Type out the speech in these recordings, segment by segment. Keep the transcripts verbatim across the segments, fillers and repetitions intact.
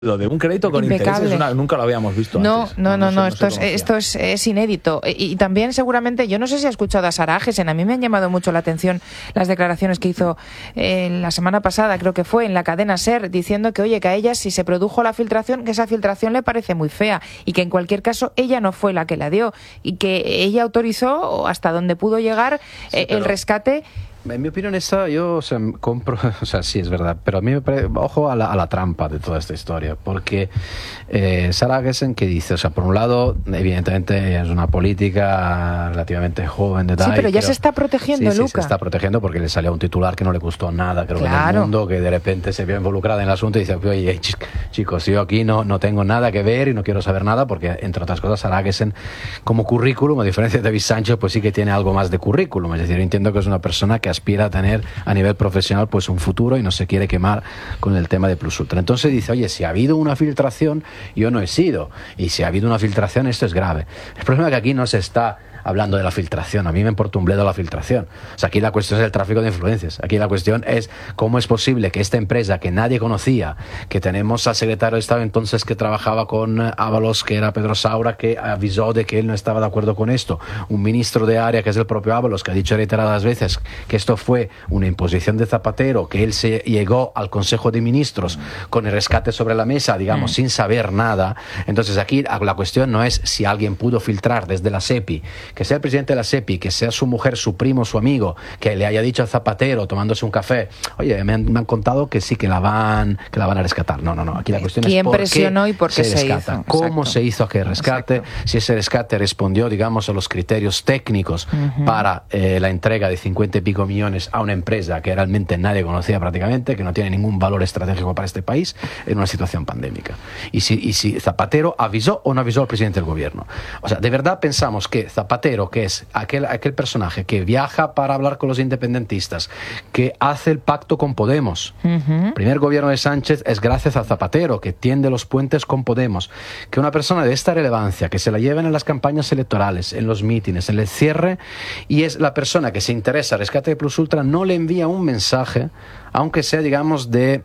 Lo de un crédito con Impecable. intereses una, nunca lo habíamos visto no, antes. No, no, no, no, no esto, es, conocía. esto es, es inédito. Y, y también seguramente, yo no sé si ha escuchado a Sara Agesen, a mí me han llamado mucho la atención las declaraciones que hizo eh, la semana pasada, creo que fue, en la cadena SER, diciendo que, oye, que a ella si se produjo la filtración, que esa filtración le parece muy fea y que en cualquier caso ella no fue la que la dio y que ella autorizó hasta donde pudo llegar eh, sí, el rescate. En mi opinión esa, yo o sea, compro, o sea, sí es verdad, pero a mí me parece, ojo a la, a la trampa de toda esta historia, porque eh, Sara Agesen que dice, o sea, por un lado, evidentemente es una política relativamente joven de edad. Sí, pero ya creo, se está protegiendo, sí, Luca. Sí, se está protegiendo porque le salió un titular que no le gustó nada, creo claro. que en el mundo, que de repente se vio involucrada en el asunto y dice, oye, chicos, yo aquí no, no tengo nada que ver y no quiero saber nada, porque entre otras cosas Sara Agesen como currículum, a diferencia de David Sánchez, pues sí que tiene algo más de currículum, es decir, entiendo que es una persona que aspira a tener a nivel profesional pues un futuro y no se quiere quemar con el tema de Plus Ultra. Entonces dice, oye, si ha habido una filtración, yo no he sido, y si ha habido una filtración, esto es grave. El problema es que aquí no se está hablando de la filtración, a mí me importa un bledo la filtración. O sea, aquí la cuestión es el tráfico de influencias, aquí la cuestión es cómo es posible que esta empresa que nadie conocía, que tenemos al secretario de Estado entonces que trabajaba con Ábalos, que era Pedro Saura, que avisó de que él no estaba de acuerdo con esto, un ministro de área que es el propio Ábalos, que ha dicho reiteradas veces que esto fue una imposición de Zapatero, que él se llegó al Consejo de Ministros con el rescate sobre la mesa, digamos, mm. sin saber nada. Entonces aquí la cuestión no es si alguien pudo filtrar desde la SEPI, que sea el presidente de la SEPI, que sea su mujer, su primo, su amigo, que le haya dicho a Zapatero tomándose un café, oye, me han, me han contado que sí, que la van que la van a rescatar. No, no, no, aquí la cuestión es por presionó qué y por qué se, se rescata, hizo. cómo Exacto. se hizo aquel rescate, Exacto. si ese rescate respondió, digamos, a los criterios técnicos uh-huh. para eh, la entrega de cincuenta y pico millones a una empresa que realmente nadie conocía prácticamente, que no tiene ningún valor estratégico para este país en una situación pandémica. Y si, y si Zapatero avisó o no avisó al presidente del gobierno. O sea, de verdad pensamos que Zapatero, que es aquel, aquel personaje que viaja para hablar con los independentistas, que hace el pacto con Podemos, uh-huh. el primer gobierno de Sánchez es gracias a Zapatero, que tiende los puentes con Podemos, que una persona de esta relevancia, que se la lleven en las campañas electorales, en los mítines, en el cierre, y es la persona que se interesa al rescate de Plus Ultra, no le envía un mensaje, aunque sea, digamos, de,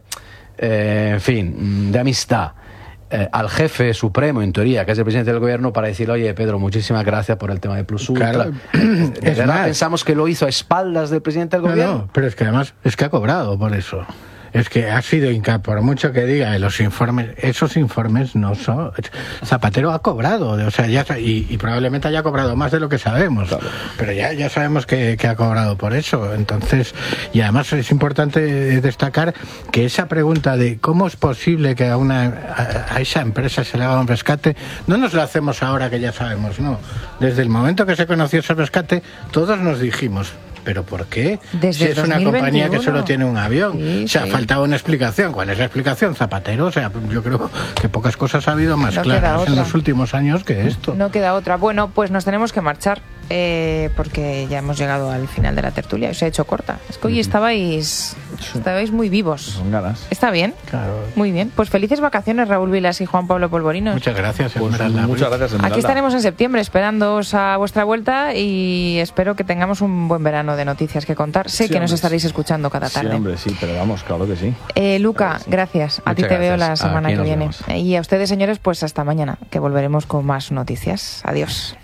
eh, en fin, de amistad, Eh, al jefe supremo, en teoría, que es el presidente del gobierno, para decir, oye, Pedro, muchísimas gracias por el tema de Plus Ultra. Claro. De verdad más, pensamos que lo hizo a espaldas del presidente del no, gobierno. No, pero es que además es que ha cobrado por eso. Es que ha sido incapaz, por mucho que diga en los informes, esos informes no son. Zapatero ha cobrado, o sea, ya y, y probablemente haya cobrado más de lo que sabemos, claro. pero ya, ya sabemos que, que ha cobrado por eso. Entonces, y además es importante destacar que esa pregunta de cómo es posible que a una a, a esa empresa se le haga un rescate, no nos lo hacemos ahora que ya sabemos, no. Desde el momento que se conoció ese rescate, todos nos dijimos, ¿pero por qué? Desde si es una compañía que solo tiene un avión. Sí, o sea, sí. faltaba una explicación. ¿Cuál es la explicación? Zapatero. O sea, yo creo que pocas cosas ha habido más no claras en los últimos años que esto. No queda otra. Bueno, pues nos tenemos que marchar eh, porque ya hemos llegado al final de la tertulia. Se ha hecho corta. Es que hoy estabais, estabais muy vivos. Con ganas. ¿Está bien? Claro. Muy bien. Pues felices vacaciones, Raúl Vilas y Juan Pablo Polvorinos. Muchas gracias, pues Esmeralda. Muchas gracias, Esmeralda. Aquí estaremos en septiembre esperándoos a vuestra vuelta y espero que tengamos un buen verano de noticias que contar. Sé sí, que hombre, nos estaréis escuchando cada tarde. Sí, hombre, sí, pero vamos, claro que sí. Eh, Luca, claro que sí. gracias. A Muchas ti te gracias. veo la semana Aquí que viene. vemos. Y a ustedes, señores, pues hasta mañana, que volveremos con más noticias. Adiós.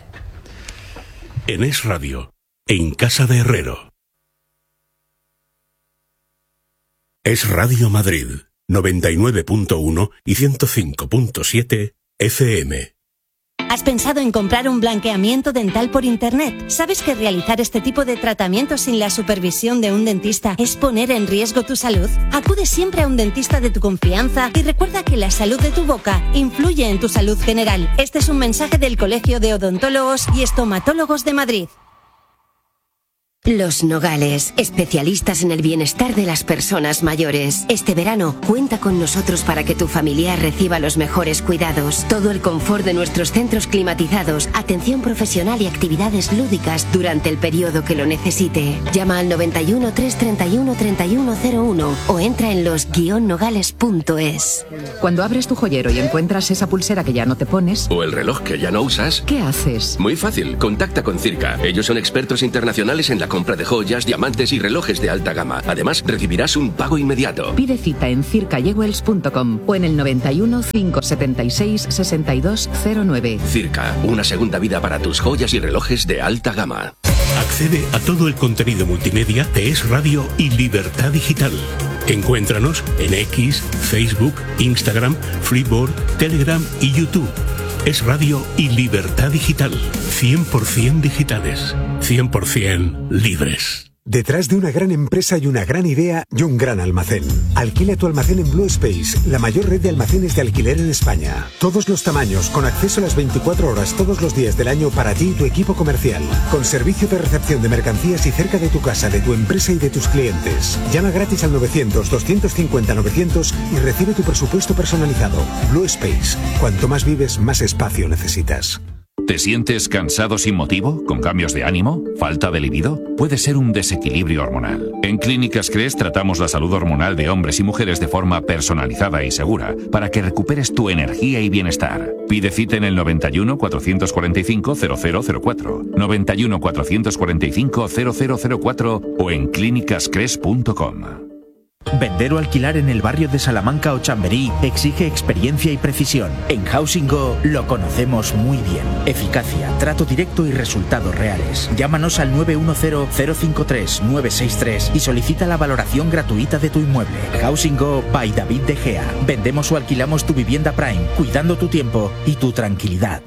En Es Radio, en Casa de Herrero. Es Radio Madrid, noventa y nueve punto uno y ciento cinco punto siete F M. ¿Has pensado en comprar un blanqueamiento dental por internet? ¿Sabes que realizar este tipo de tratamientos sin la supervisión de un dentista es poner en riesgo tu salud? Acude siempre a un dentista de tu confianza y recuerda que la salud de tu boca influye en tu salud general. Este es un mensaje del Colegio de Odontólogos y Estomatólogos de Madrid. Los Nogales, especialistas en el bienestar de las personas mayores. Este verano, cuenta con nosotros para que tu familiar reciba los mejores cuidados. Todo el confort de nuestros centros climatizados, atención profesional y actividades lúdicas durante el periodo que lo necesite. Llama al noventa y uno, trescientos treinta y uno, treinta y uno cero uno o entra en los guion nogales punto es. Cuando abres tu joyero y encuentras esa pulsera que ya no te pones, o el reloj que ya no usas, ¿qué haces? Muy fácil, contacta con Circa. Ellos son expertos internacionales en la compra de joyas, diamantes y relojes de alta gama. Además, recibirás un pago inmediato. Pide cita en circa jewels punto com o en el noventa y uno, cinco setenta y seis, sesenta y dos cero nueve. Circa, una segunda vida para tus joyas y relojes de alta gama. Accede a todo el contenido multimedia de Es Radio y Libertad Digital. Encuéntranos en X, Facebook, Instagram, Freeboard, Telegram y YouTube. Es Radio y Libertad Digital. cien por ciento digitales. cien por ciento libres. Detrás de una gran empresa hay una gran idea y un gran almacén. Alquila tu almacén en Blue Space, la mayor red de almacenes de alquiler en España. Todos los tamaños, con acceso a las veinticuatro horas todos los días del año para ti y tu equipo comercial. Con servicio de recepción de mercancías y cerca de tu casa, de tu empresa y de tus clientes. Llama gratis al novecientos, doscientos cincuenta, novecientos y recibe tu presupuesto personalizado. Blue Space. Cuanto más vives, más espacio necesitas. ¿Te sientes cansado sin motivo? ¿Con cambios de ánimo? ¿Falta de libido? Puede ser un desequilibrio hormonal. En Clínicas Cres tratamos la salud hormonal de hombres y mujeres de forma personalizada y segura para que recuperes tu energía y bienestar. Pide cita en el noventa y uno, cuatrocientos cuarenta y cinco, cero cero cero cuatro, noventa y uno, cuatrocientos cuarenta y cinco, cero cero cero cuatro o en clínicas cres punto com. Vender o alquilar en el barrio de Salamanca o Chamberí exige experiencia y precisión. En Housing Go lo conocemos muy bien. Eficacia, trato directo y resultados reales. Llámanos al nueve uno cero, cero cinco tres, nueve seis tres y solicita la valoración gratuita de tu inmueble. Housing Go by David De Gea. Vendemos o alquilamos tu vivienda Prime, cuidando tu tiempo y tu tranquilidad.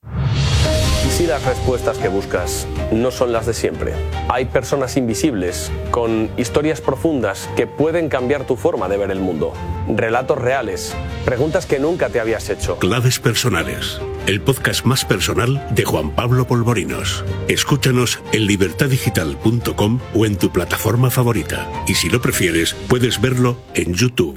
¿Y si las respuestas que buscas no son las de siempre? Hay personas invisibles, con historias profundas que pueden cambiar tu forma de ver el mundo. Relatos reales, preguntas que nunca te habías hecho. Claves personales, el podcast más personal de Juan Pablo Polvorinos. Escúchanos en libertad digital punto com o en tu plataforma favorita. Y si lo prefieres, puedes verlo en YouTube.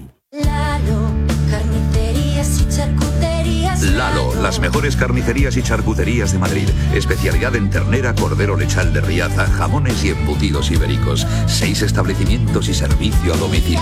Lalo, las mejores carnicerías y charcuterías de Madrid. Especialidad en ternera, cordero lechal de Riaza, jamones y embutidos ibéricos. Seis establecimientos y servicio a domicilio.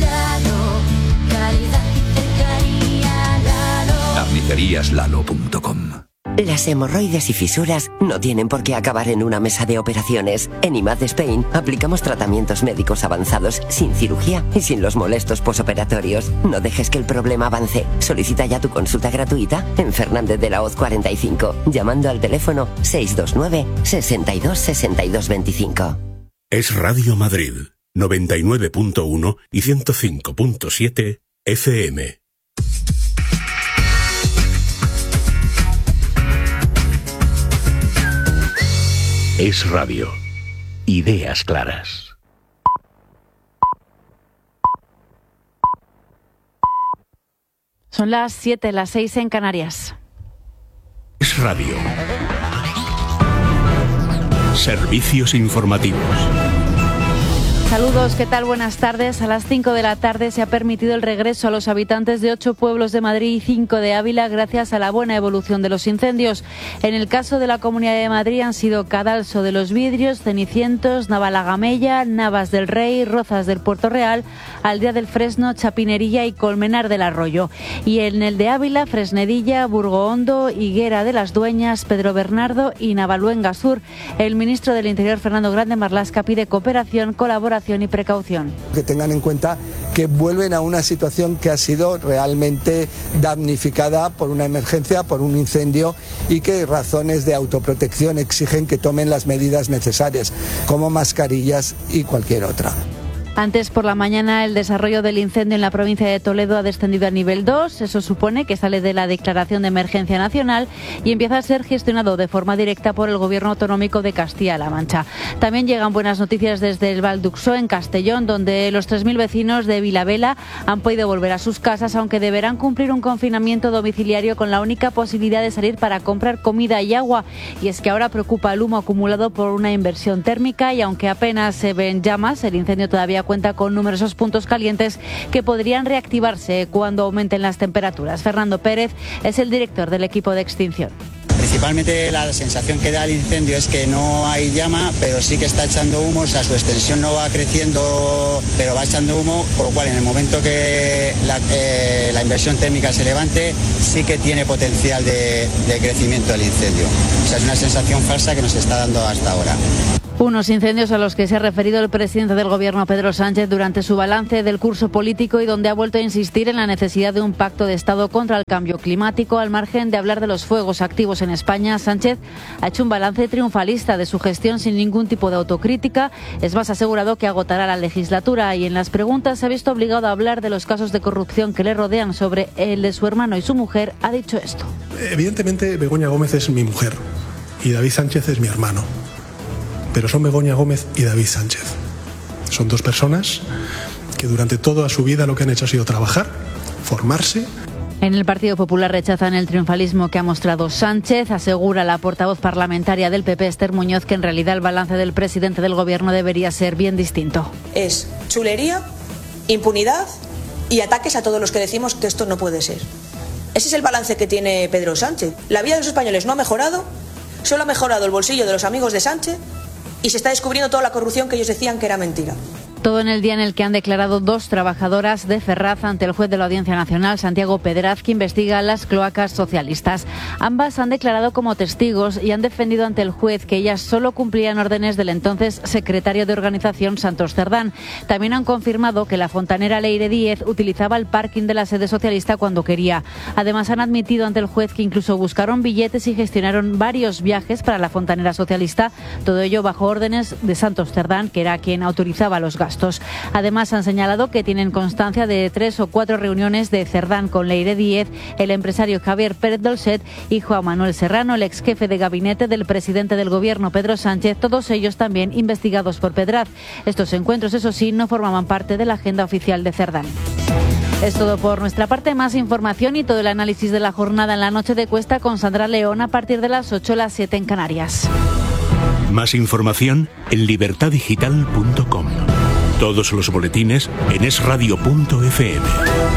carnicerías lalo punto com. Las hemorroides y fisuras no tienen por qué acabar en una mesa de operaciones. En I M A D Spain aplicamos tratamientos médicos avanzados sin cirugía y sin los molestos posoperatorios. No dejes que el problema avance. Solicita ya tu consulta gratuita en Fernández de la Hoz cuarenta y cinco, llamando al teléfono seis dos nueve, sesenta y dos, sesenta y dos veinticinco. Es Radio Madrid, noventa y nueve punto uno y ciento cinco punto siete F M. Es Radio. Ideas claras. Son las siete, las seis en Canarias. Es Radio. Servicios informativos. Saludos, ¿qué tal? Buenas tardes. A las cinco de la tarde se ha permitido el regreso a los habitantes de ocho pueblos de Madrid y cinco de Ávila gracias a la buena evolución de los incendios. En el caso de la Comunidad de Madrid han sido Cadalso de los Vidrios, Cenicientos, Navalagamella, Navas del Rey, Rozas del Puerto Real, Aldea del Fresno, Chapinería y Colmenar del Arroyo. Y en el de Ávila, Fresnedilla, Burgohondo, Higuera de las Dueñas, Pedro Bernardo y Navaluenga Sur. El ministro del Interior, Fernando Grande Marlaska, pide cooperación, colaboración y precaución. Que tengan en cuenta que vuelven a una situación que ha sido realmente damnificada por una emergencia, por un incendio, y que razones de autoprotección exigen que tomen las medidas necesarias, como mascarillas y cualquier otra. Antes por la mañana el desarrollo del incendio en la provincia de Toledo ha descendido a nivel dos. Eso supone que sale de la declaración de emergencia nacional y empieza a ser gestionado de forma directa por el Gobierno autonómico de Castilla-La Mancha. También llegan buenas noticias desde el Val d'Uxó en Castellón, donde los tres mil vecinos de Vilavela han podido volver a sus casas, aunque deberán cumplir un confinamiento domiciliario con la única posibilidad de salir para comprar comida y agua. Y es que ahora preocupa el humo acumulado por una inversión térmica y aunque apenas se ven llamas, el incendio todavía cuenta con numerosos puntos calientes que podrían reactivarse cuando aumenten las temperaturas. Fernando Pérez es el director del equipo de extinción. Principalmente la sensación que da el incendio es que no hay llama, pero sí que está echando humo, o sea, su extensión no va creciendo, pero va echando humo, por lo cual en el momento que la, eh, la inversión térmica se levante, sí que tiene potencial de, de crecimiento del incendio. O sea, es una sensación falsa que nos está dando hasta ahora. Unos incendios a los que se ha referido el presidente del Gobierno, Pedro Sánchez, durante su balance del curso político y donde ha vuelto a insistir en la necesidad de un pacto de Estado contra el cambio climático. Al margen de hablar de los fuegos activos en España, Sánchez ha hecho un balance triunfalista de su gestión sin ningún tipo de autocrítica. Es más, ha asegurado que agotará la legislatura y en las preguntas se ha visto obligado a hablar de los casos de corrupción que le rodean. Sobre el de su hermano y su mujer ha dicho esto. Evidentemente, Begoña Gómez es mi mujer y David Sánchez es mi hermano. Pero son Begoña Gómez y David Sánchez. Son dos personas que durante toda su vida lo que han hecho ha sido trabajar, formarse. En el Partido Popular rechazan el triunfalismo que ha mostrado Sánchez. Asegura la portavoz parlamentaria del P P, Esther Muñoz, que en realidad el balance del presidente del Gobierno debería ser bien distinto. Es chulería, impunidad y ataques a todos los que decimos que esto no puede ser. Ese es el balance que tiene Pedro Sánchez. La vida de los españoles no ha mejorado, solo ha mejorado el bolsillo de los amigos de Sánchez y se está descubriendo toda la corrupción que ellos decían que era mentira. Todo en el día en el que han declarado dos trabajadoras de Ferraz ante el juez de la Audiencia Nacional, Santiago Pedraz, que investiga las cloacas socialistas. Ambas han declarado como testigos y han defendido ante el juez que ellas solo cumplían órdenes del entonces secretario de organización, Santos Cerdán. También han confirmado que la fontanera Leire Díez utilizaba el parking de la sede socialista cuando quería. Además, han admitido ante el juez que incluso buscaron billetes y gestionaron varios viajes para la fontanera socialista, todo ello bajo órdenes de Santos Cerdán, que era quien autorizaba los gastos. Además, han señalado que tienen constancia de tres o cuatro reuniones de Cerdán con Leire Díez, el empresario Javier Pérez Dolcet y Juan Manuel Serrano, el ex jefe de gabinete del presidente del Gobierno, Pedro Sánchez, todos ellos también investigados por Pedraz. Estos encuentros, eso sí, no formaban parte de la agenda oficial de Cerdán. Es todo por nuestra parte. Más información y todo el análisis de la jornada en la noche de Cuesta con Sandra León a partir de las ocho, las siete en Canarias. Más información en libertad digital punto com. Todos los boletines en es radio punto efe eme.